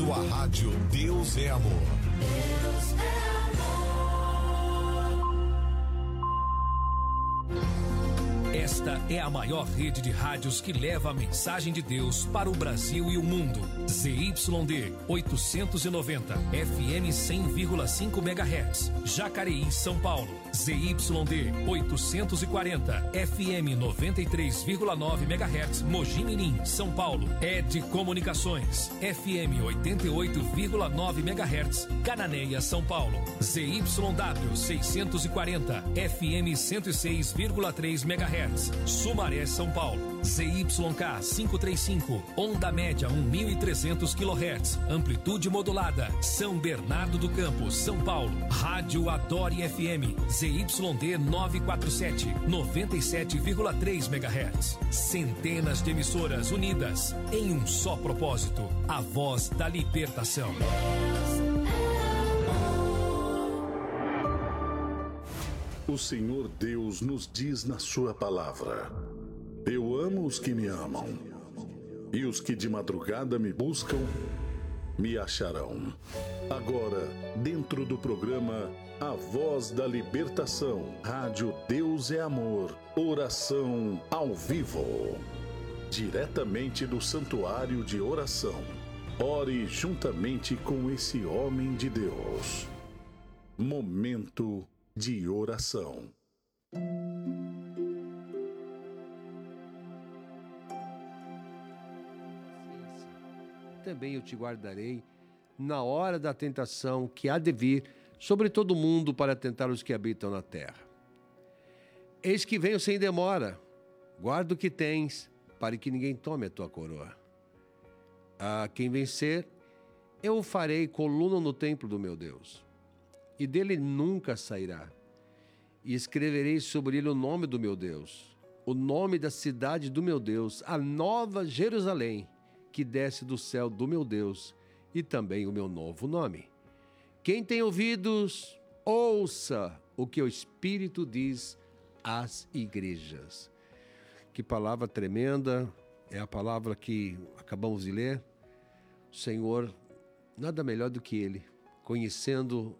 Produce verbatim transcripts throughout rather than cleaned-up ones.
sua rádio Deus é Amor. Deus é Esta é a maior rede de rádios que leva a mensagem de Deus para o Brasil e o mundo. Z Y D oitocentos e noventa, F M cem vírgula cinco megahertz, Jacareí, São Paulo. Z Y D oitocentos e quarenta, F M noventa e três vírgula nove megahertz, Mogi Mirim, São Paulo. E D Comunicações, F M oitenta e oito vírgula nove megahertz, Cananéia, São Paulo. Z Y W seiscentos e quarenta, F M cento e seis vírgula três megahertz, Sumaré, São Paulo. Z Y K quinhentos e trinta e cinco, onda média mil e trezentos quilohertz, amplitude modulada, São Bernardo do Campo, São Paulo. Rádio Adore F M, Z Y D novecentos e quarenta e sete, noventa e sete vírgula três megahertz. Centenas de emissoras unidas em um só propósito, a voz da libertação. O Senhor Deus nos diz na sua palavra: eu amo os que me amam, e os que de madrugada me buscam, me acharão. Agora, dentro do programa A Voz da Libertação, Rádio Deus é Amor, oração ao vivo. Diretamente do Santuário de Oração. Ore juntamente com esse homem de Deus. Momento de oração. Também eu te guardarei na hora da tentação que há de vir sobre todo mundo para tentar os que habitam na terra. Eis que venho sem demora, guarda o que tens, para que ninguém tome a tua coroa. A quem vencer, eu o farei coluna no templo do meu Deus, e dele nunca sairá. E escreverei sobre ele o nome do meu Deus, o nome da cidade do meu Deus, a nova Jerusalém, que desce do céu do meu Deus, e também o meu novo nome. Quem tem ouvidos, ouça o que o Espírito diz às igrejas. Que palavra tremenda, é a palavra que acabamos de ler. O Senhor, nada melhor do que Ele, conhecendo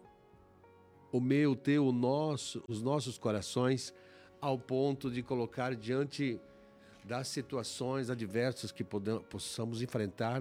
o meu, o teu, o nosso, os nossos corações, ao ponto de colocar diante das situações adversas que podemos, possamos enfrentar.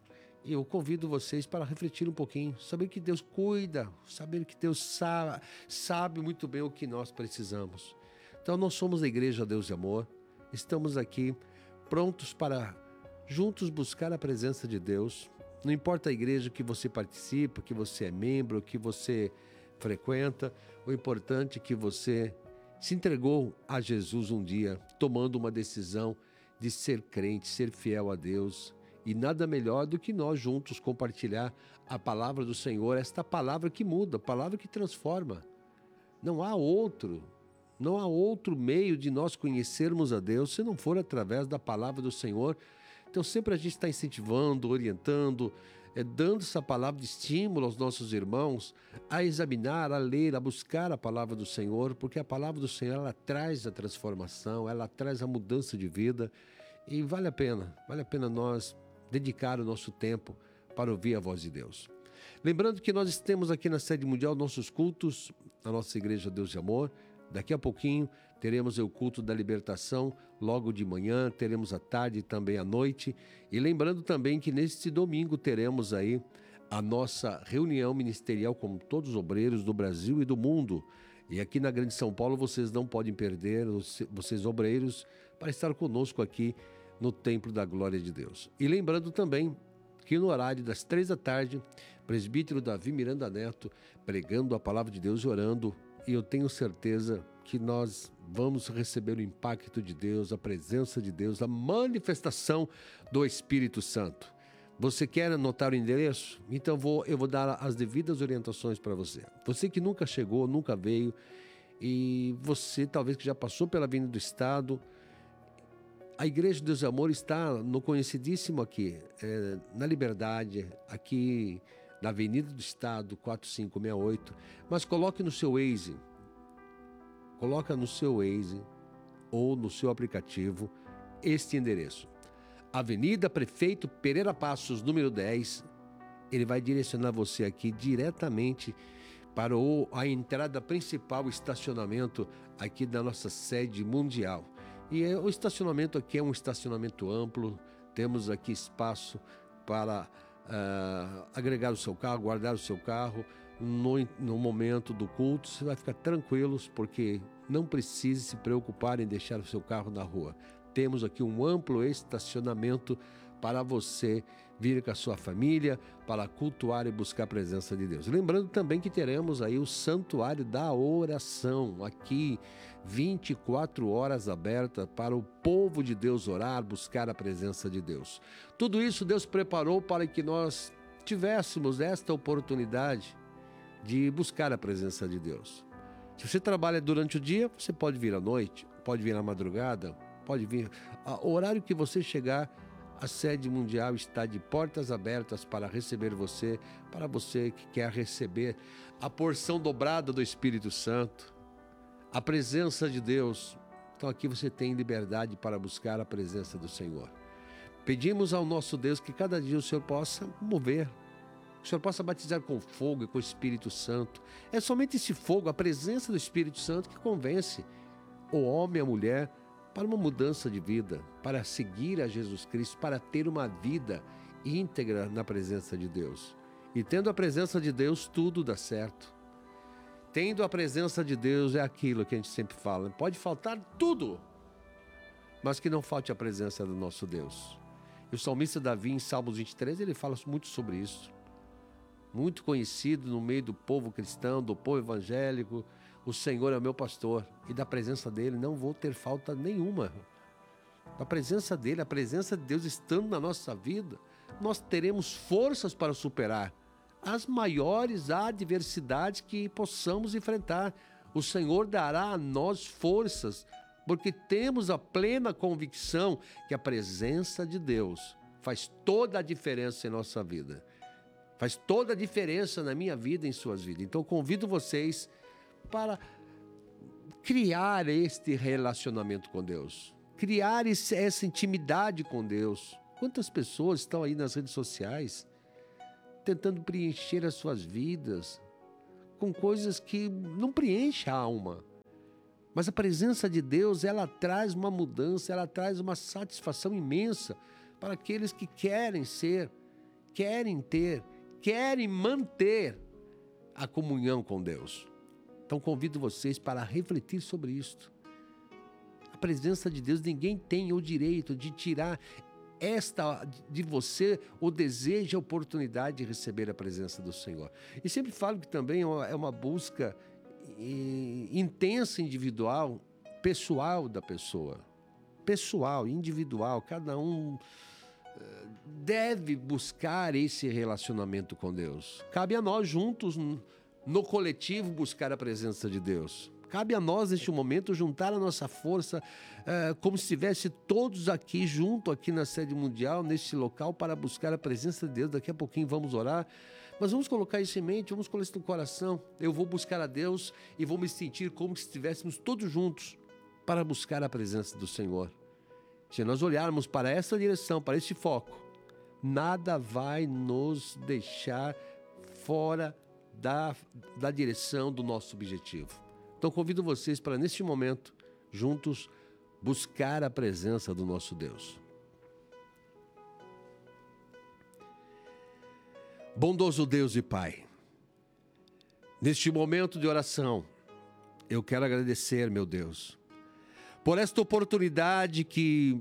E eu convido vocês para refletir um pouquinho, saber que Deus cuida, saber que Deus sabe, sabe muito bem o que nós precisamos. Então nós somos a Igreja Deus de Amor, estamos aqui prontos para juntos buscar a presença de Deus. Não importa a igreja que você participa, que você é membro, que você frequenta, o importante é que você se entregou a Jesus um dia, tomando uma decisão de ser crente, ser fiel a Deus. E nada melhor do que nós juntos compartilhar a palavra do Senhor, esta palavra que muda, a palavra que transforma. Não há outro, não há outro meio de nós conhecermos a Deus se não for através da palavra do Senhor. Então sempre a gente está incentivando, orientando, é, dando essa palavra de estímulo aos nossos irmãos a examinar, a ler, a buscar a palavra do Senhor, porque a palavra do Senhor, ela traz a transformação, ela traz a mudança de vida, e vale a pena, vale a pena nós dedicar o nosso tempo para ouvir a voz de Deus. Lembrando que nós temos aqui na sede mundial nossos cultos, a nossa Igreja Deus de Amor. Daqui a pouquinho teremos o culto da libertação, logo de manhã, teremos à tarde e também à noite. E lembrando também que neste domingo teremos aí a nossa reunião ministerial com todos os obreiros do Brasil e do mundo. E aqui na Grande São Paulo vocês não podem perder, vocês obreiros, para estar conosco aqui no Templo da Glória de Deus. E lembrando também que no horário das três da tarde, presbítero Davi Miranda Neto pregando a palavra de Deus e orando. E eu tenho certeza que nós vamos receber o impacto de Deus, a presença de Deus, a manifestação do Espírito Santo. Você quer anotar o endereço? Então vou, eu vou dar as devidas orientações para você. Você que nunca chegou, nunca veio, e você talvez que já passou pela Avenida do Estado, a Igreja de Deus e Amor está no conhecidíssimo aqui, é, na Liberdade, aqui na Avenida do Estado, quatro cinco seis oito, mas coloque no seu Waze, coloca no seu Waze ou no seu aplicativo este endereço. Avenida Prefeito Pereira Passos, número dez, Ele vai direcionar você aqui diretamente para o, a entrada principal, o estacionamento aqui da nossa sede mundial. E é, o estacionamento aqui é um estacionamento amplo, temos aqui espaço para uh, agregar o seu carro, guardar o seu carro. No, no momento do culto, você vai ficar tranquilos, porque não precisa se preocupar em deixar o seu carro na rua. Temos aqui um amplo estacionamento para você vir com a sua família, para cultuar e buscar a presença de Deus. Lembrando também que teremos aí o Santuário da Oração, aqui vinte e quatro horas aberta para o povo de Deus orar, buscar a presença de Deus. Tudo isso Deus preparou para que nós tivéssemos esta oportunidade de buscar a presença de Deus. Se você trabalha durante o dia, você pode vir à noite, pode vir à madrugada, pode vir... O horário que você chegar, a sede mundial está de portas abertas para receber você, para você que quer receber a porção dobrada do Espírito Santo, a presença de Deus. Então aqui você tem liberdade para buscar a presença do Senhor. Pedimos ao nosso Deus que cada dia o Senhor possa mover, que o Senhor possa batizar com fogo e com o Espírito Santo. É somente esse fogo, a presença do Espírito Santo, que convence o homem e a mulher para uma mudança de vida, para seguir a Jesus Cristo, para ter uma vida íntegra na presença de Deus. E tendo a presença de Deus, tudo dá certo. Tendo a presença de Deus é aquilo que a gente sempre fala, pode faltar tudo, mas que não falte a presença do nosso Deus. E o salmista Davi, em Salmos vinte e três, ele fala muito sobre isso. Muito conhecido no meio do povo cristão, do povo evangélico. O Senhor é o meu pastor, e da presença dele não vou ter falta nenhuma. Da presença dele, a presença de Deus estando na nossa vida, nós teremos forças para superar as maiores adversidades que possamos enfrentar. O Senhor dará a nós forças, porque temos a plena convicção que a presença de Deus faz toda a diferença em nossa vida. Faz toda a diferença na minha vida e em suas vidas. Então, convido vocês para criar este relacionamento com Deus. Criar esse, essa intimidade com Deus. Quantas pessoas estão aí nas redes sociais tentando preencher as suas vidas com coisas que não preenchem a alma. Mas a presença de Deus, ela traz uma mudança, ela traz uma satisfação imensa para aqueles que querem ser, querem ter, querem manter a comunhão com Deus. Então convido vocês para refletir sobre isto. A presença de Deus, ninguém tem o direito de tirar esta de você o desejo e a oportunidade de receber a presença do Senhor. E sempre falo que também é uma busca intensa, individual, pessoal da pessoa. Pessoal, individual, cada um deve buscar esse relacionamento com Deus. Cabe a nós juntos, no coletivo, buscar a presença de Deus. Cabe a nós, neste momento, juntar a nossa força, uh, como se estivesse todos aqui, junto aqui na sede mundial, neste local, para buscar a presença de Deus. Daqui a pouquinho vamos orar, mas vamos colocar isso em mente, vamos colocar isso no coração. Eu vou buscar a Deus e vou me sentir como se estivéssemos todos juntos para buscar a presença do Senhor. Se nós olharmos para essa direção, para esse foco, nada vai nos deixar fora da, da direção do nosso objetivo. Então convido vocês para, neste momento, juntos, buscar a presença do nosso Deus. Bondoso Deus e Pai, neste momento de oração, eu quero agradecer, meu Deus, por esta oportunidade que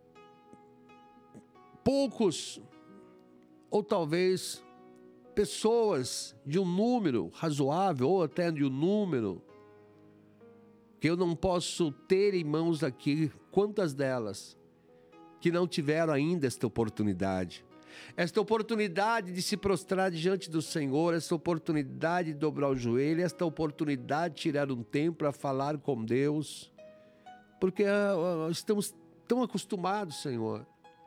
poucos, ou talvez pessoas de um número razoável, ou até de um número que eu não posso ter em mãos aqui, quantas delas que não tiveram ainda esta oportunidade. Esta oportunidade de se prostrar diante do Senhor, esta oportunidade de dobrar o joelho, esta oportunidade de tirar um tempo para falar com Deus, porque uh, estamos tão acostumados, Senhor,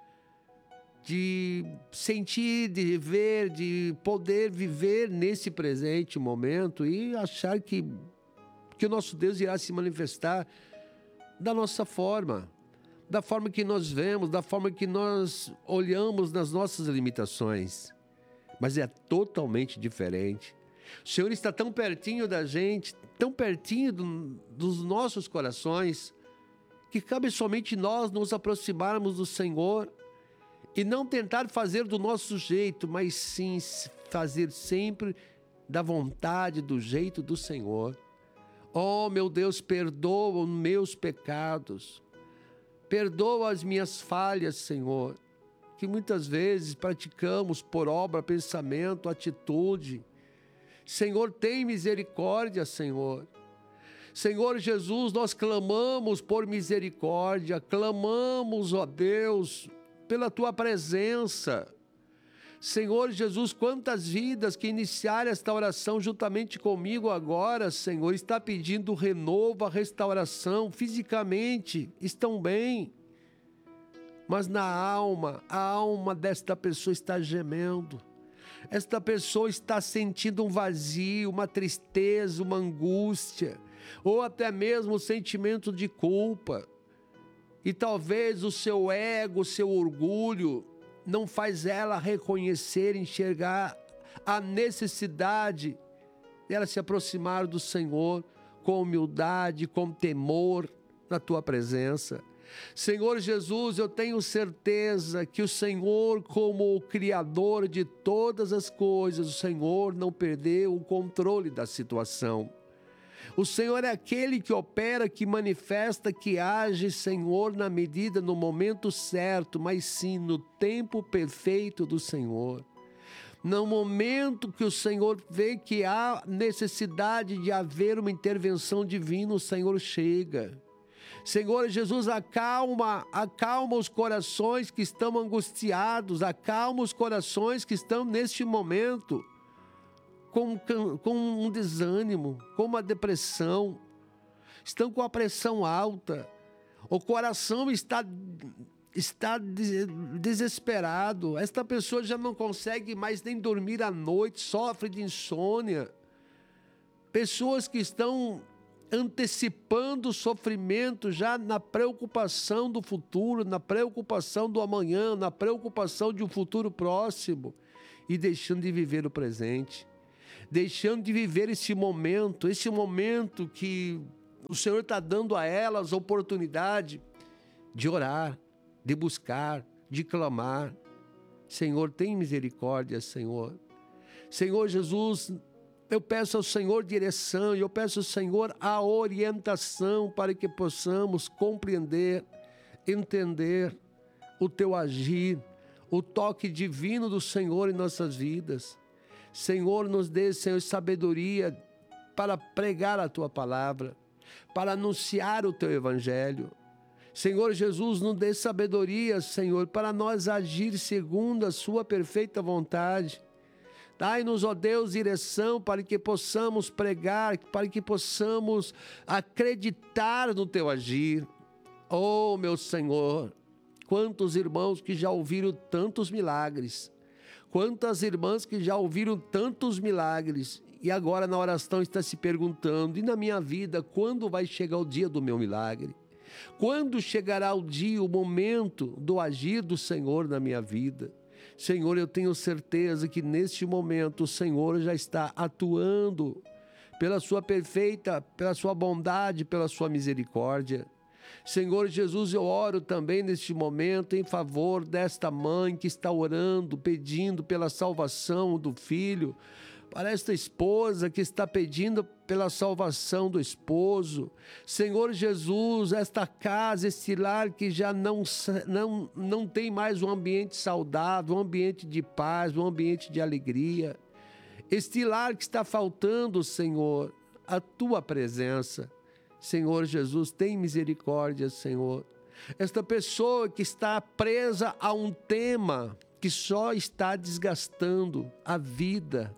de sentir, de ver, de poder viver nesse presente momento e achar que que o nosso Deus irá se manifestar da nossa forma, da forma que nós vemos, da forma que nós olhamos nas nossas limitações. mas é totalmente diferente. O Senhor está tão pertinho da gente, tão pertinho do, dos nossos corações, que cabe somente nós nos aproximarmos do Senhor e não tentar fazer do nosso jeito, mas sim fazer sempre da vontade, do jeito do Senhor. Oh, meu Deus, perdoa os meus pecados, perdoa as minhas falhas, Senhor, que muitas vezes praticamos por obra, pensamento, atitude. Senhor, tem misericórdia, Senhor. Senhor Jesus, nós clamamos por misericórdia, clamamos, ó Deus, pela Tua presença. Senhor Jesus, quantas vidas que iniciaram esta oração juntamente comigo agora, Senhor, está pedindo renovo, a restauração, fisicamente, estão bem, mas na alma, a alma desta pessoa está gemendo. Esta pessoa está sentindo um vazio, uma tristeza, uma angústia, ou até mesmo o sentimento de culpa. E talvez o seu ego, o seu orgulho, não faz ela reconhecer, enxergar a necessidade dela se aproximar do Senhor com humildade, com temor na Tua presença. Senhor Jesus, eu tenho certeza que o Senhor, como o Criador de todas as coisas, o Senhor não perdeu o controle da situação. O Senhor é aquele que opera, que manifesta, que age, Senhor, na medida, no momento certo, mas sim no tempo perfeito do Senhor. No momento que o Senhor vê que há necessidade de haver uma intervenção divina, o Senhor chega. Senhor Jesus, acalma, acalma os corações que estão angustiados, acalma os corações que estão neste momento com, com um desânimo, com uma depressão, estão com a pressão alta, o coração está, está desesperado, esta pessoa já não consegue mais nem dormir à noite, sofre de insônia, pessoas que estão antecipando o sofrimento já na preocupação do futuro, na preocupação do amanhã, na preocupação de um futuro próximo e deixando de viver o presente, deixando de viver esse momento, esse momento que o Senhor está dando a elas a oportunidade de orar, de buscar, de clamar. Senhor, tem misericórdia, Senhor. Senhor Jesus, eu peço ao Senhor direção, eu peço ao Senhor a orientação para que possamos compreender, entender o Teu agir, o toque divino do Senhor em nossas vidas. Senhor, nos dê, Senhor, sabedoria para pregar a Tua palavra, para anunciar o Teu Evangelho. Senhor Jesus, nos dê sabedoria, Senhor, para nós agir segundo a Sua perfeita vontade. Dai-nos, ó Deus, direção para que possamos pregar, para que possamos acreditar no Teu agir. Oh, meu Senhor, quantos irmãos que já ouviram tantos milagres, quantas irmãs que já ouviram tantos milagres e agora na oração está se perguntando, e na minha vida, quando vai chegar o dia do meu milagre? Quando chegará o dia, o momento do agir do Senhor na minha vida? Senhor, eu tenho certeza que neste momento o Senhor já está atuando pela sua perfeita, pela sua bondade, pela sua misericórdia. Senhor Jesus, eu oro também neste momento em favor desta mãe que está orando, pedindo pela salvação do filho, para esta esposa que está pedindo pela salvação do esposo. Senhor Jesus, esta casa, este lar que já não, não, não tem mais um ambiente saudável, um ambiente de paz, um ambiente de alegria. Este lar que está faltando, Senhor, a Tua presença. Senhor Jesus, tem misericórdia, Senhor. Esta pessoa que está presa a um tema que só está desgastando a vida,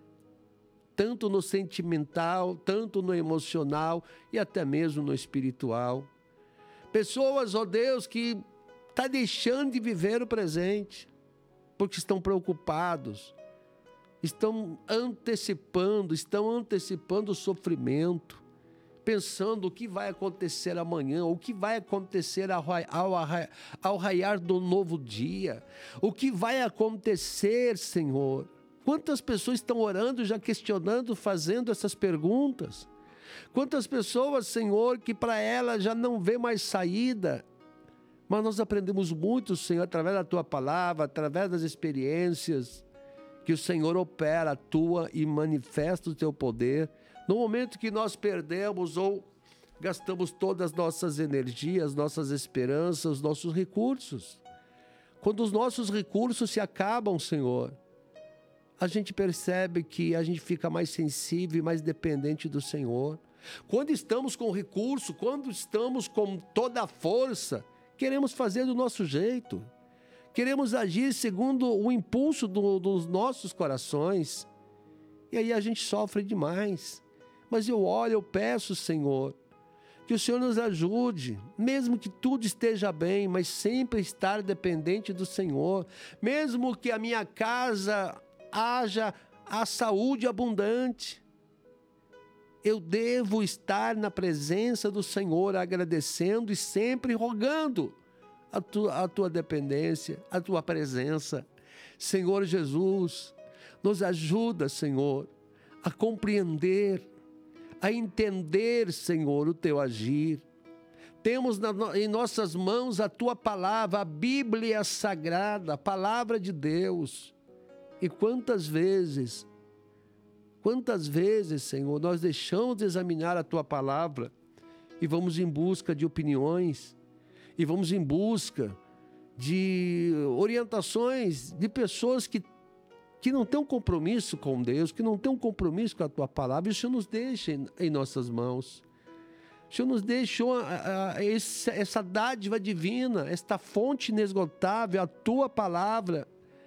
tanto no sentimental, tanto no emocional e até mesmo no espiritual. Pessoas, ó Deus, que estão deixando de viver o presente, porque estão preocupados, estão antecipando, estão antecipando o sofrimento, pensando o que vai acontecer amanhã, o que vai acontecer ao, ao, ao raiar do novo dia, o que vai acontecer, Senhor, Quantas pessoas estão orando, já questionando, fazendo essas perguntas? Quantas pessoas, Senhor, que para elas já não vê mais saída? Mas nós aprendemos muito, Senhor, através da Tua palavra, através das experiências, que o Senhor opera, atua e manifesta o Teu poder. No momento que nós perdemos ou gastamos todas as nossas energias, nossas esperanças, nossos recursos. Quando os nossos recursos se acabam, Senhor, a gente percebe que a gente fica mais sensível e mais dependente do Senhor. Quando estamos com recurso, quando estamos com toda a força, queremos fazer do nosso jeito. Queremos agir segundo o impulso do, dos nossos corações. E aí a gente sofre demais. Mas eu olho, eu peço, Senhor, que o Senhor nos ajude, mesmo que tudo esteja bem, mas sempre estar dependente do Senhor. Mesmo que a minha casa haja a saúde abundante, eu devo estar na presença do Senhor, agradecendo e sempre rogando a tua, a tua dependência, a tua presença. Senhor Jesus, nos ajuda, Senhor, a compreender, a entender, Senhor, o teu agir. Temos na, em nossas mãos a tua palavra, a Bíblia Sagrada, a palavra de Deus. E quantas vezes, quantas vezes, Senhor, nós deixamos de examinar a tua palavra e vamos em busca de opiniões, e vamos em busca de orientações de pessoas que, que não têm um compromisso com Deus, que não têm um compromisso com a tua palavra, e o Senhor nos deixa em, em nossas mãos. O Senhor nos deixou a, a, essa, essa dádiva divina, esta fonte inesgotável, a tua palavra.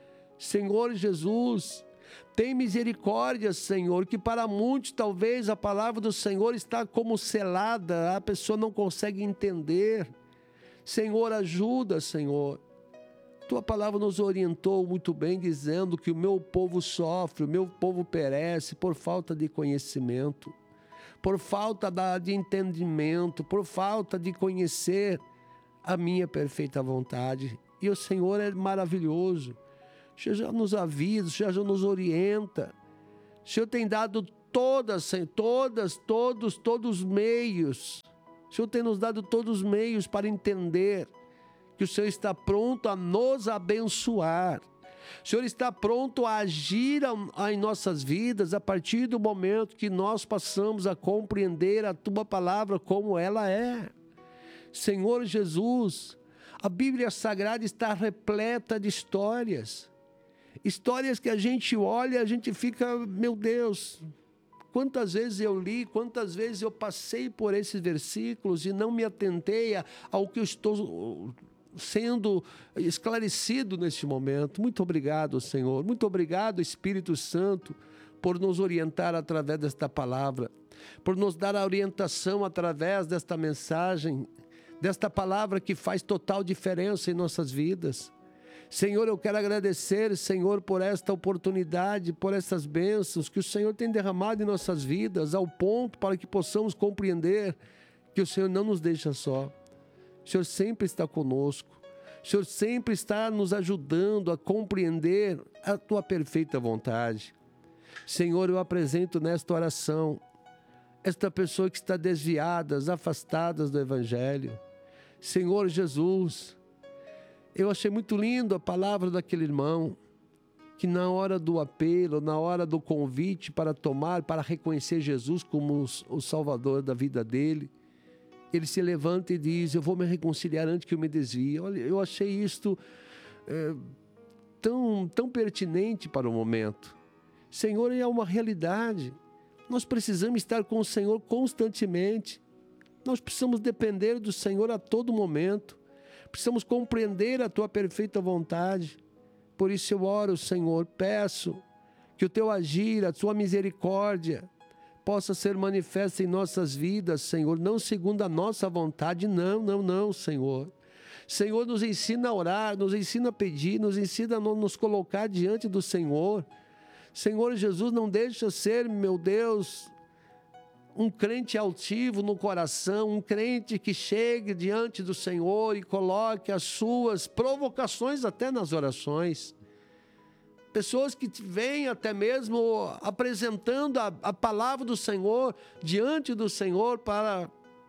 Senhor Jesus, tem misericórdia, Senhor, que para muitos talvez a palavra do Senhor está como selada, a pessoa não consegue entender. Senhor, ajuda, Senhor. Tua palavra nos orientou muito bem, dizendo que o meu povo sofre, o meu povo perece por falta de conhecimento, por falta de entendimento, por falta de conhecer a minha perfeita vontade. E o Senhor é maravilhoso. O Senhor já nos avisa, o Senhor já nos orienta. O Senhor tem dado todas, todas, todos, todos os meios. O Senhor tem nos dado todos os meios para entender que o Senhor está pronto a nos abençoar. O Senhor está pronto a agir em nossas vidas a partir do momento que nós passamos a compreender a Tua palavra como ela é. Senhor Jesus, a Bíblia Sagrada está repleta de histórias. Histórias que a gente olha, a gente fica, meu Deus, quantas vezes eu li, quantas vezes eu passei por esses versículos e não me atentei ao que eu estou sendo esclarecido neste momento. Muito obrigado, Senhor. Muito obrigado, Espírito Santo, por nos orientar através desta palavra, por nos dar a orientação através desta mensagem, desta palavra que faz total diferença em nossas vidas. Senhor, eu quero agradecer, Senhor, por esta oportunidade, por essas bênçãos que o Senhor tem derramado em nossas vidas, ao ponto para que possamos compreender que o Senhor não nos deixa só. O Senhor sempre está conosco. O Senhor sempre está nos ajudando a compreender a Tua perfeita vontade. Senhor, eu apresento nesta oração esta pessoa que está desviada, afastada do Evangelho. Senhor Jesus, eu achei muito lindo a palavra daquele irmão, que na hora do apelo, na hora do convite para tomar, para reconhecer Jesus como o Salvador da vida dele, ele se levanta e diz: eu vou me reconciliar antes que eu me desvie. Olha, eu achei isto é, tão, tão pertinente para o momento. Senhor, é uma realidade. Nós precisamos estar com o Senhor constantemente. Nós precisamos depender do Senhor a todo momento. Precisamos compreender a Tua perfeita vontade. Por isso eu oro, Senhor, peço que o Teu agir, a Tua misericórdia, possa ser manifesta em nossas vidas, Senhor, não segundo a nossa vontade, não, não, não, Senhor. Senhor, nos ensina a orar, nos ensina a pedir, nos ensina a nos colocar diante do Senhor. Senhor Jesus, não deixa ser, meu Deus, um crente altivo no coração, um crente que chegue diante do Senhor e coloque as suas provocações até nas orações. pessoas que vêm até mesmo apresentando a, a palavra do Senhor diante do Senhor para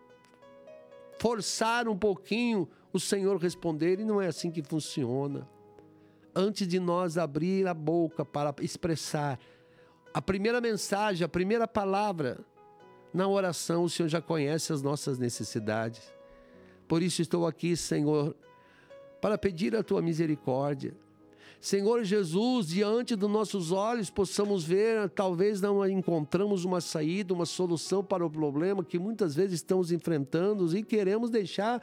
forçar um pouquinho o Senhor responder, e não é assim que funciona. Antes de nós abrir a boca para expressar a primeira mensagem, a primeira palavra, na oração o Senhor já conhece as nossas necessidades. Por isso estou aqui, Senhor, para pedir a Tua misericórdia. Senhor Jesus, diante dos nossos olhos possamos ver, talvez não encontramos uma saída, uma solução para o problema que muitas vezes estamos enfrentando e queremos deixar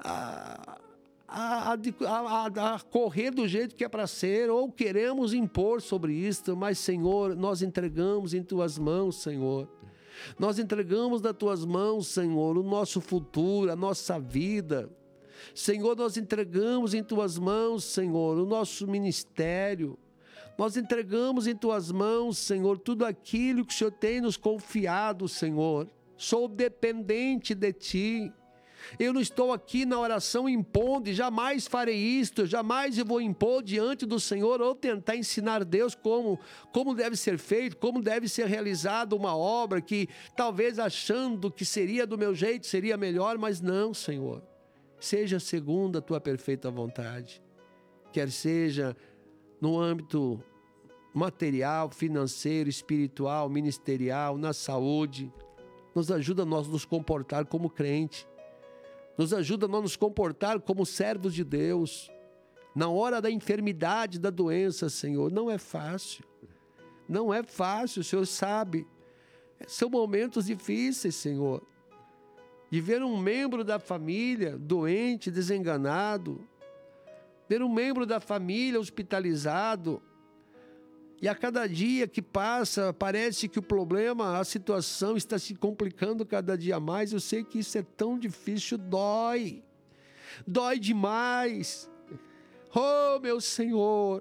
a, a, a, a correr do jeito que é para ser, ou queremos impor sobre isto, mas Senhor, nós entregamos em Tuas mãos, Senhor. Nós entregamos nas Tuas mãos, Senhor, o nosso futuro, a nossa vida. Senhor, nós entregamos em Tuas mãos, Senhor, o nosso ministério. Nós entregamos em Tuas mãos, Senhor, tudo aquilo que o Senhor tem nos confiado, Senhor. Sou dependente de Ti. Eu não estou aqui na oração impondo, e jamais farei isto, jamais eu vou impor diante do Senhor ou tentar ensinar Deus como, como deve ser feito, como deve ser realizada uma obra que talvez achando que seria do meu jeito, seria melhor, mas não, Senhor. Seja segundo a Tua perfeita vontade, quer seja no âmbito material, financeiro, espiritual, ministerial, na saúde. Nos ajuda a nós nos comportar como crente, nos ajuda a nós nos comportar como servos de Deus. Na hora da enfermidade, da doença, Senhor, não é fácil, não é fácil, o Senhor sabe, são momentos difíceis, Senhor. De ver um membro da família doente, desenganado, ver um membro da família hospitalizado, e a cada dia que passa, parece que o problema, a situação está se complicando cada dia mais. Eu sei que isso é tão difícil, dói, dói demais. Oh, meu Senhor,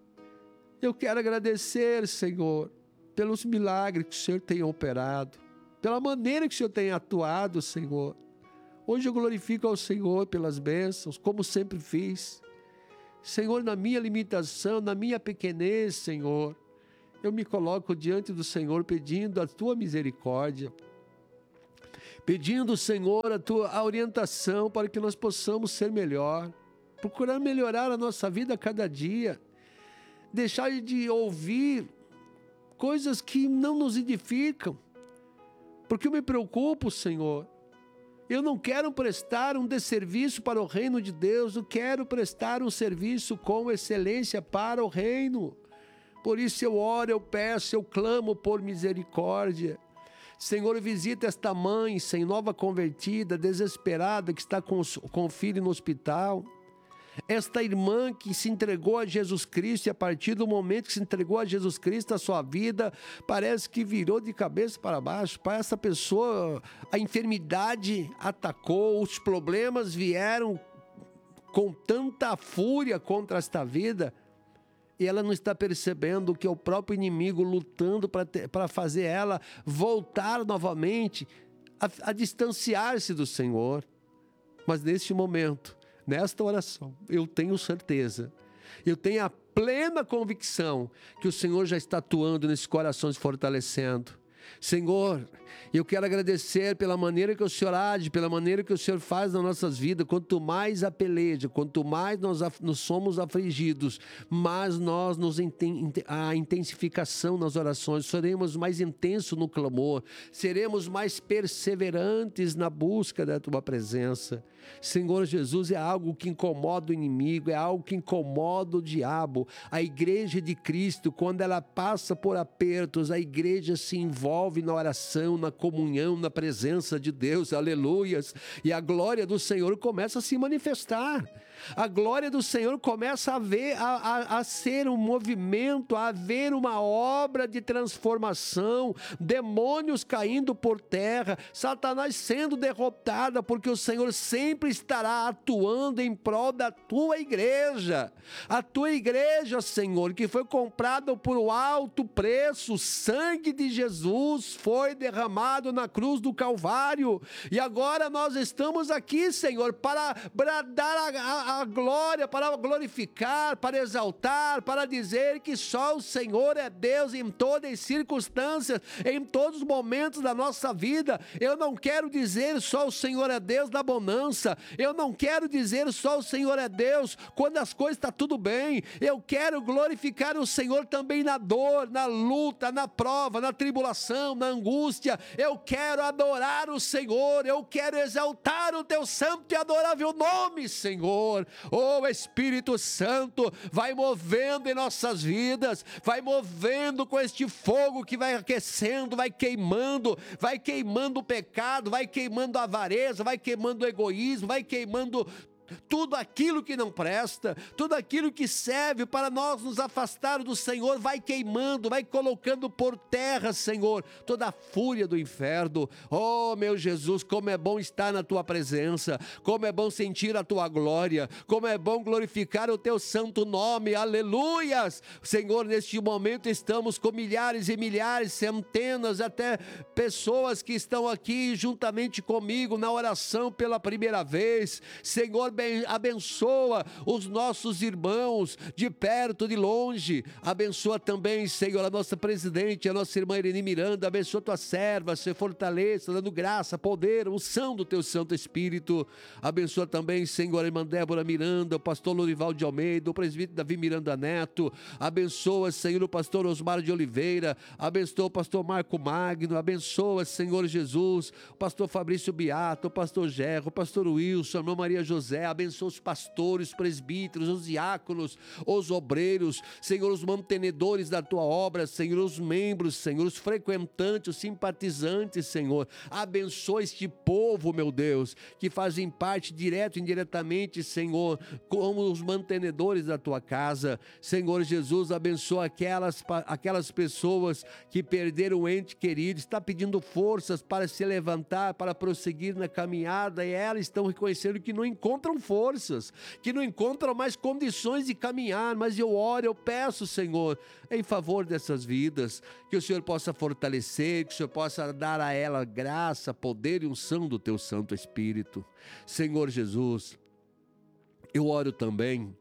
eu quero agradecer, Senhor, pelos milagres que o Senhor tem operado, pela maneira que o Senhor tem atuado, Senhor. Hoje eu glorifico ao Senhor pelas bênçãos, como sempre fiz. Senhor, na minha limitação, na minha pequenez, Senhor, eu me coloco diante do Senhor pedindo a Tua misericórdia, pedindo, Senhor, a Tua a orientação para que nós possamos ser melhor, procurar melhorar a nossa vida a cada dia, deixar de ouvir coisas que não nos edificam, porque eu me preocupo, Senhor. Eu não quero prestar um desserviço para o reino de Deus, eu quero prestar um serviço com excelência para o reino. Por isso eu oro, eu peço, eu clamo por misericórdia. Senhor, visita esta mãe sem nova convertida, desesperada, que está com, com o filho no hospital. Esta irmã que se entregou a Jesus Cristo, e a partir do momento que se entregou a Jesus Cristo, a sua vida parece que virou de cabeça para baixo. Para essa pessoa, a enfermidade atacou, os problemas vieram com tanta fúria contra esta vida, e ela não está percebendo que é o próprio inimigo lutando para fazer ela voltar novamente a, a distanciar-se do Senhor. Mas neste momento, nesta oração, eu tenho certeza, eu tenho a plena convicção que o Senhor já está atuando nesses corações, fortalecendo. Senhor, eu quero agradecer pela maneira que o Senhor age, pela maneira que o Senhor faz nas nossas vidas. Quanto mais a peleja, quanto mais nós, nós somos afligidos, mais nós nos a intensificação nas orações, seremos mais intensos no clamor, seremos mais perseverantes na busca da Tua presença. Senhor Jesus, é algo que incomoda o inimigo, é algo que incomoda o diabo. A igreja de Cristo, quando ela passa por apertos, a igreja se envolve na oração, na comunhão, na presença de Deus, aleluias, e a glória do Senhor começa a se manifestar. A glória do Senhor começa a, ver, a, a, a ser um movimento, a haver uma obra de transformação, demônios caindo por terra, Satanás sendo derrotada, porque o Senhor sempre estará atuando em prol da Tua igreja. A Tua igreja, Senhor, que foi comprada por um alto preço, o sangue de Jesus foi derramado na cruz do Calvário, e agora nós estamos aqui, Senhor, para bradar a, a a glória, para glorificar, para exaltar, para dizer que só o Senhor é Deus em todas as circunstâncias, em todos os momentos da nossa vida. Eu não quero dizer só o Senhor é Deus da bonança, eu não quero dizer só o Senhor é Deus quando as coisas estão tudo bem. Eu quero glorificar o Senhor também na dor, na luta, na prova, na tribulação, na angústia. Eu quero adorar o Senhor, eu quero exaltar o teu santo e adorável nome, Senhor. Oh, Espírito Santo, vai movendo em nossas vidas, vai movendo com este fogo que vai aquecendo, vai queimando, vai queimando o pecado, vai queimando a avareza, vai queimando o egoísmo, vai queimando tudo aquilo que não presta, tudo aquilo que serve para nós nos afastar do Senhor, vai queimando, vai colocando por terra, Senhor, toda a fúria do inferno. Oh, meu Jesus, como é bom estar na tua presença, como é bom sentir a tua glória, como é bom glorificar o teu santo nome, aleluias. Senhor, neste momento estamos com milhares e milhares, centenas, até pessoas que estão aqui juntamente comigo na oração pela primeira vez. Senhor, abençoa os nossos irmãos de perto, de longe. Abençoa também, Senhor, a nossa presidente, a nossa irmã Irene Miranda. Abençoa tua serva, se fortaleça, dando graça, poder, unção do teu Santo Espírito. Abençoa também, Senhor, a irmã Débora Miranda, o pastor Lorival de Almeida, o presbítero Davi Miranda Neto. Abençoa, Senhor, o pastor Osmar de Oliveira. Abençoa o pastor Marco Magno. Abençoa, Senhor Jesus, o pastor Fabrício Beato, o pastor Gerro, o pastor Wilson, a irmã Maria José. Abençoa os pastores, os presbíteros, os diáconos, os obreiros, Senhor, os mantenedores da tua obra, Senhor, os membros, Senhor, os frequentantes, os simpatizantes, Senhor. Abençoa este povo, meu Deus, que fazem parte direto e indiretamente, Senhor, como os mantenedores da tua casa. Senhor Jesus, abençoa aquelas, aquelas pessoas que perderam o ente querido, está pedindo forças para se levantar, para prosseguir na caminhada, e elas estão reconhecendo que não encontram forças, que não encontram mais condições de caminhar, mas eu oro, eu peço, Senhor, em favor dessas vidas, que o Senhor possa fortalecer, que o Senhor possa dar a ela graça, poder e unção do teu Santo Espírito. Senhor Jesus, eu oro também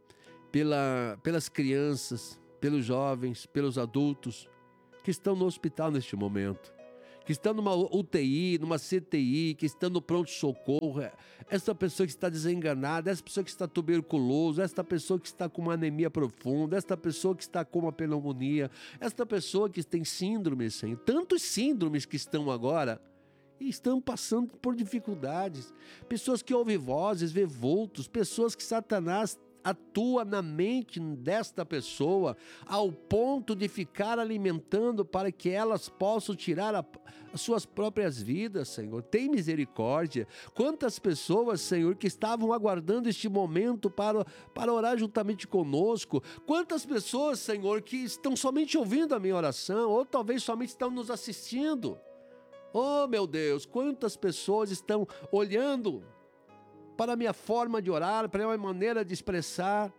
pela, pelas crianças, pelos jovens, pelos adultos que estão no hospital neste momento, que estão numa U T I, numa C T I, que estão no pronto-socorro, essa pessoa que está desenganada, essa pessoa que está tuberculoso, essa pessoa que está com uma anemia profunda, essa pessoa que está com uma pneumonia, essa pessoa que tem síndromes, Senhor, tantos síndromes que estão agora e estão passando por dificuldades, pessoas que ouvem vozes, vê vultos, pessoas que Satanás atua na mente desta pessoa ao ponto de ficar alimentando para que elas possam tirar a, as suas próprias vidas, Senhor. Tem misericórdia. Quantas pessoas, Senhor, que estavam aguardando este momento para, para orar juntamente conosco. Quantas pessoas, Senhor, que estão somente ouvindo a minha oração ou talvez somente estão nos assistindo. Oh, meu Deus, quantas pessoas estão olhando para a minha forma de orar, para a minha maneira de expressar,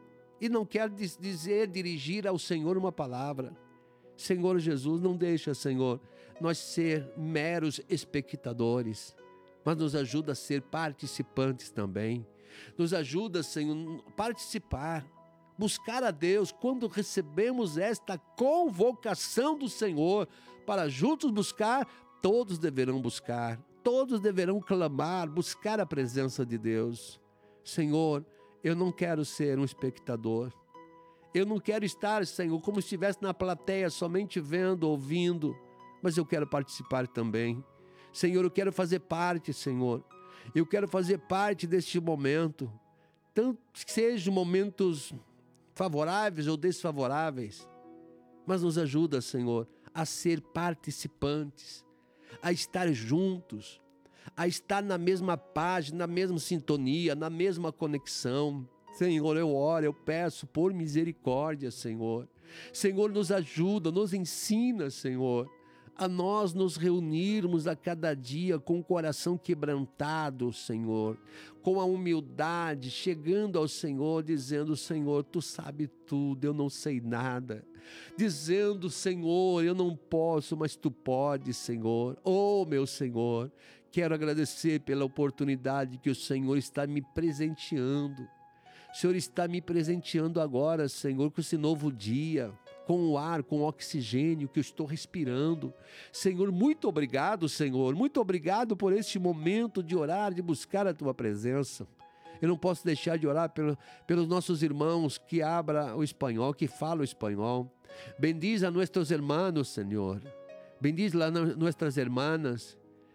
e não quero dizer, dirigir ao Senhor uma palavra. Senhor Jesus, não deixa, Senhor, nós ser meros espectadores, mas nos ajuda a ser participantes também. Nos ajuda, Senhor, a participar, buscar a Deus quando recebemos esta convocação do Senhor para juntos buscar, todos deverão buscar. Todos deverão clamar, buscar a presença de Deus. Senhor, eu não quero ser um espectador. Eu não quero estar, Senhor, como se estivesse na plateia, somente vendo, ouvindo. Mas eu quero participar também. Senhor, eu quero fazer parte, Senhor. Eu quero fazer parte deste momento. Tanto que sejam momentos favoráveis ou desfavoráveis. Mas nos ajuda, Senhor, a ser participantes, a estar juntos, a estar na mesma página, na mesma sintonia, na mesma conexão. Senhor, eu oro, eu peço por misericórdia, Senhor. Senhor, nos ajuda, nos ensina, Senhor, a nós nos reunirmos a cada dia com o coração quebrantado, Senhor, com a humildade, chegando ao Senhor, dizendo, Senhor, Tu sabes tudo, eu não sei nada. Dizendo, Senhor, eu não posso, mas Tu podes, Senhor. Oh, meu Senhor, quero agradecer pela oportunidade que o Senhor está me presenteando. O Senhor está me presenteando agora, Senhor, com esse novo dia, com o ar, com o oxigênio que eu estou respirando. Senhor, muito obrigado, Senhor. Muito obrigado por este momento de orar, de buscar a Tua presença. Eu não posso deixar de orar pelo, pelos nossos irmãos que abram o espanhol, que falam o espanhol. Bendiz a nossos irmãos, Senhor. Bendiz a nossas irmãs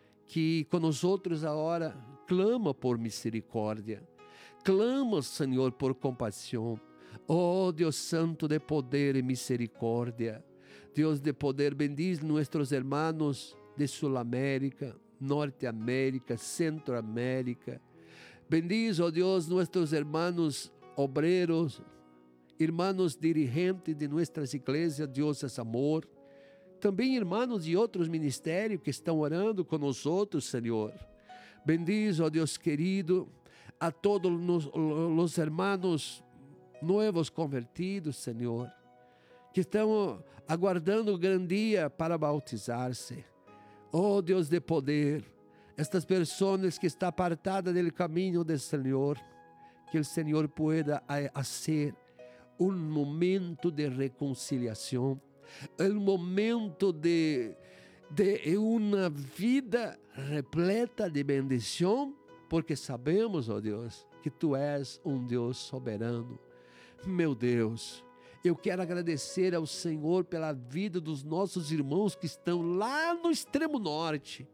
que com nós outros agora clama por misericórdia. Clama, Senhor, por compaixão. Oh, Deus Santo de poder e misericórdia. Deus de poder, bendiz nossos irmãos de Sul-América, Norte-América, Centro-América. Bendiz, oh Deus, nossos irmãos obreros, irmãos dirigentes de nossas igrejas, Deus é amor. Também irmãos de outros ministérios que estão orando com nós outros, Senhor. Bendiz, ó Deus querido, a todos os, os irmãos novos convertidos, Senhor, que estão aguardando o grande dia para bautizar-se. Oh Deus de poder, estas pessoas que estão apartadas do caminho do Senhor, que o Senhor pueda fazer um momento de reconciliação, um momento de, de uma vida repleta de bendição, porque sabemos, ó Deus, que Tu és um Deus soberano. Meu Deus, eu quero agradecer ao Senhor pela vida dos nossos irmãos que estão lá no extremo norte.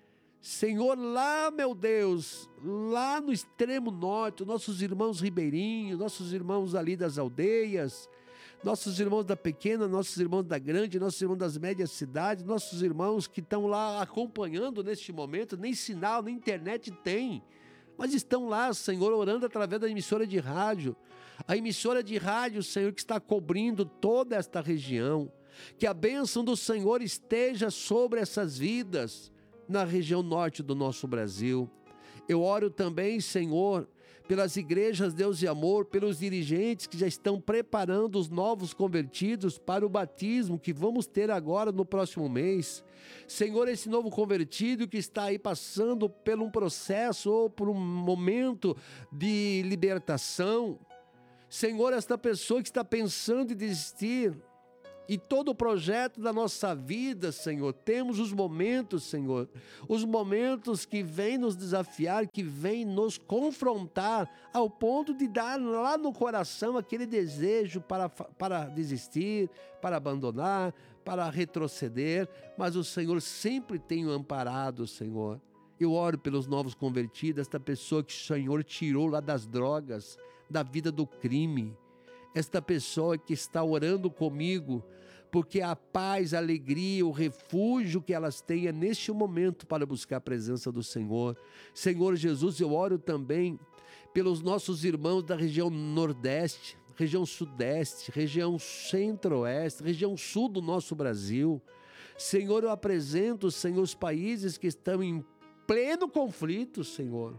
Senhor, lá, meu Deus, lá no extremo norte, nossos irmãos ribeirinhos, nossos irmãos ali das aldeias, nossos irmãos da pequena, nossos irmãos da grande, nossos irmãos das médias cidades, nossos irmãos que estão lá acompanhando neste momento, nem sinal, nem internet tem, mas estão lá, Senhor, orando através da emissora de rádio, a emissora de rádio, Senhor, que está cobrindo toda esta região, que a bênção do Senhor esteja sobre essas vidas, na região norte do nosso Brasil. Eu oro também, Senhor, pelas igrejas Deus e Amor, pelos dirigentes que já estão preparando os novos convertidos para o batismo que vamos ter agora no próximo mês. Senhor, esse novo convertido que está aí passando por um processo ou por um momento de libertação. Senhor, esta pessoa que está pensando em desistir, e todo o projeto da nossa vida, Senhor, temos os momentos, Senhor, os momentos que vêm nos desafiar, que vêm nos confrontar, ao ponto de dar lá no coração aquele desejo para, para desistir, para abandonar, para retroceder, mas o Senhor sempre tem o amparado, Senhor. Eu oro pelos novos convertidos, esta pessoa que o Senhor tirou lá das drogas, da vida do crime, esta pessoa que está orando comigo, porque a paz, a alegria, o refúgio que elas têm é neste momento para buscar a presença do Senhor. Senhor Jesus, eu oro também pelos nossos irmãos da região Nordeste, região Sudeste, região Centro-Oeste, região Sul do nosso Brasil. Senhor, eu apresento, Senhor, os países que estão em pleno conflito, Senhor.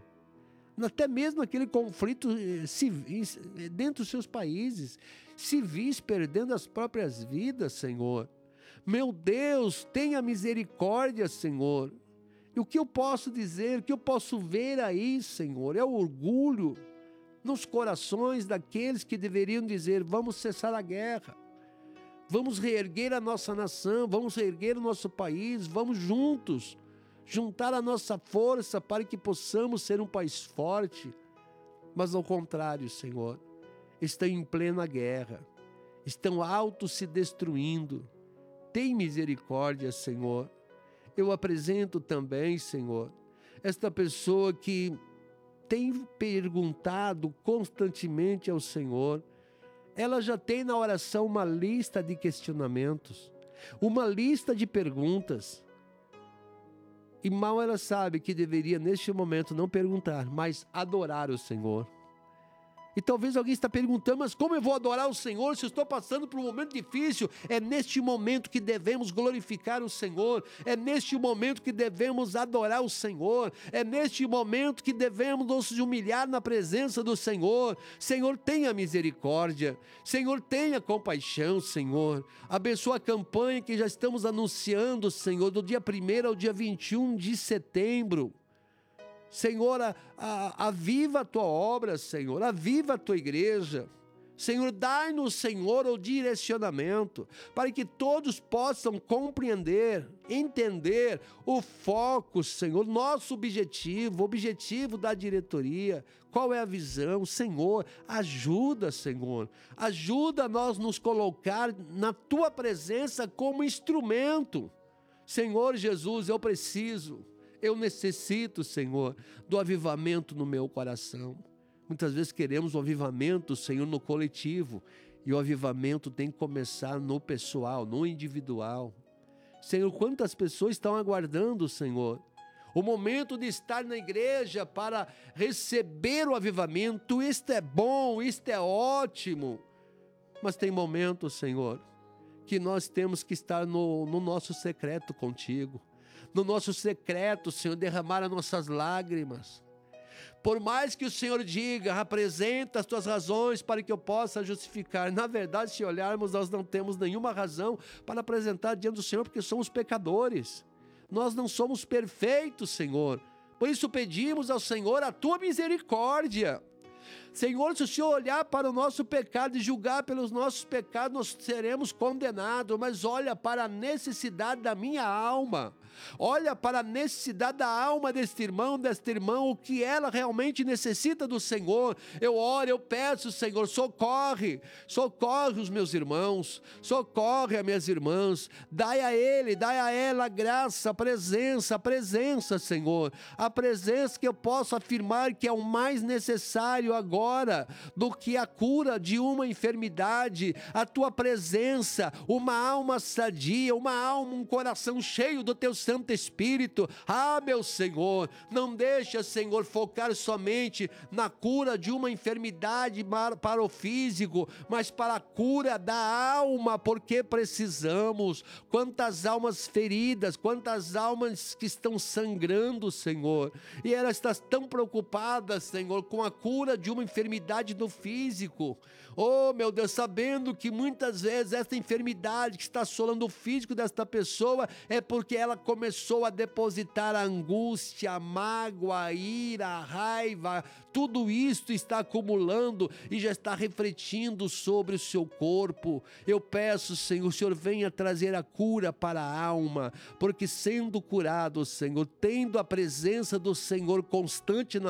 Até mesmo aquele conflito civis, dentro dos seus países, civis perdendo as próprias vidas, Senhor. Meu Deus, tenha misericórdia, Senhor. E o que eu posso dizer, o que eu posso ver aí, Senhor, é o orgulho nos corações daqueles que deveriam dizer: vamos cessar a guerra, vamos reerguer a nossa nação, vamos reerguer o nosso país, vamos juntos juntar a nossa força para que possamos ser um país forte. Mas ao contrário, Senhor, estão em plena guerra, estão auto se destruindo. Tem misericórdia, Senhor. Eu apresento também, Senhor, esta pessoa que tem perguntado constantemente ao Senhor. Ela já tem na oração uma lista de questionamentos, uma lista de perguntas. E mal ela sabe que deveria, neste momento, não perguntar, mas adorar o Senhor. E talvez alguém está perguntando: mas como eu vou adorar o Senhor se eu estou passando por um momento difícil? É neste momento que devemos glorificar o Senhor, é neste momento que devemos adorar o Senhor, é neste momento que devemos nos humilhar na presença do Senhor. Senhor, tenha misericórdia, Senhor, tenha compaixão, Senhor. Abençoa a campanha que já estamos anunciando, Senhor, do dia primeiro ao dia vinte e um de setembro. Senhor, a, a, aviva a tua obra, Senhor, aviva a tua igreja. Senhor, dai-nos, Senhor, o direcionamento, para que todos possam compreender, entender o foco, Senhor, nosso objetivo, o objetivo da diretoria, qual é a visão. Senhor, ajuda, Senhor, ajuda nós nos colocar na tua presença como instrumento. Senhor Jesus, eu preciso, eu necessito, Senhor, do avivamento no meu coração. Muitas vezes queremos o avivamento, Senhor, no coletivo, e o avivamento tem que começar no pessoal, no individual. Senhor, quantas pessoas estão aguardando, Senhor, o momento de estar na igreja para receber o avivamento. Isto é bom, isto é ótimo, mas tem momentos, Senhor, que nós temos que estar no, no nosso secreto contigo, no nosso secreto, Senhor, derramar as nossas lágrimas. Por mais que o Senhor diga, apresenta as tuas razões para que eu possa justificar. Na verdade, se olharmos, nós não temos nenhuma razão para apresentar diante do Senhor, porque somos pecadores. Nós não somos perfeitos, Senhor. Por isso pedimos ao Senhor a tua misericórdia. Senhor, se o Senhor olhar para o nosso pecado e julgar pelos nossos pecados, nós seremos condenados. Mas olha para a necessidade da minha alma. Olha para a necessidade da alma deste irmão, desta irmã, o que ela realmente necessita do Senhor. Eu oro, eu peço, Senhor, socorre, socorre os meus irmãos, socorre as minhas irmãs, dai a ele, dai a ela a graça, a presença, a presença, Senhor, a presença que eu posso afirmar que é o mais necessário agora, do que a cura de uma enfermidade, a tua presença, uma alma sadia, uma alma, um coração cheio do teu Santo Espírito. Ah, meu Senhor, não deixa, Senhor, focar somente na cura de uma enfermidade para o físico, mas para a cura da alma, porque precisamos. Quantas almas feridas, quantas almas que estão sangrando, Senhor, e elas estão tão preocupadas, Senhor, com a cura de uma enfermidade do físico. Oh, meu Deus, sabendo que muitas vezes essa enfermidade que está assolando o físico desta pessoa é porque ela começou a depositar a angústia, a mágoa, a ira, a raiva, tudo isso está acumulando e já está refletindo sobre o seu corpo. Eu peço, Senhor, o Senhor venha trazer a cura para a alma, porque sendo curado, Senhor, tendo a presença do Senhor constante na